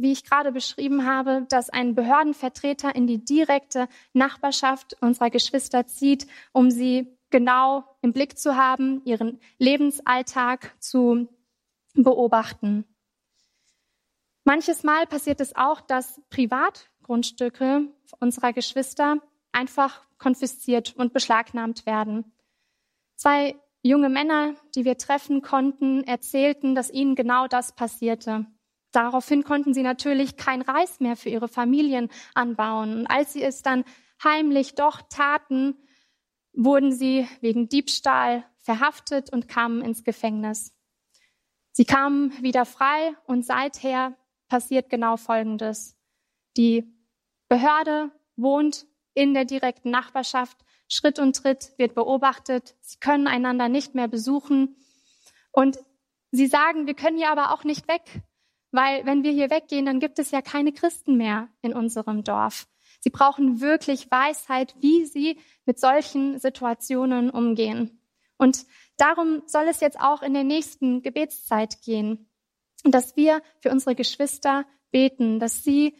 wie ich gerade beschrieben habe, dass ein Behördenvertreter in die direkte Nachbarschaft unserer Geschwister zieht, um sie genau im Blick zu haben, ihren Lebensalltag zu beobachten. Manches Mal passiert es auch, dass Privatgrundstücke unserer Geschwister einfach konfisziert und beschlagnahmt werden. 2 junge Männer, die wir treffen konnten, erzählten, dass ihnen genau das passierte. Daraufhin konnten sie natürlich kein Reis mehr für ihre Familien anbauen. Und als sie es dann heimlich doch taten, wurden sie wegen Diebstahl verhaftet und kamen ins Gefängnis. Sie kamen wieder frei und seither passiert genau Folgendes. Die Behörde wohnt in der direkten Nachbarschaft, Schritt und Tritt wird beobachtet, sie können einander nicht mehr besuchen und sie sagen, wir können hier aber auch nicht weg, weil wenn wir hier weggehen, dann gibt es ja keine Christen mehr in unserem Dorf. Sie brauchen wirklich Weisheit, wie sie mit solchen Situationen umgehen. Und darum soll es jetzt auch in der nächsten Gebetszeit gehen, dass wir für unsere Geschwister beten, dass sie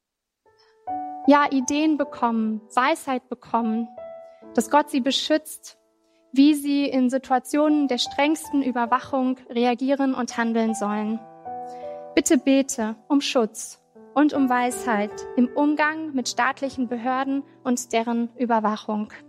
Ideen bekommen, Weisheit bekommen, dass Gott sie beschützt, wie sie in Situationen der strengsten Überwachung reagieren und handeln sollen. Bitte bete um Schutz und um Weisheit im Umgang mit staatlichen Behörden und deren Überwachung.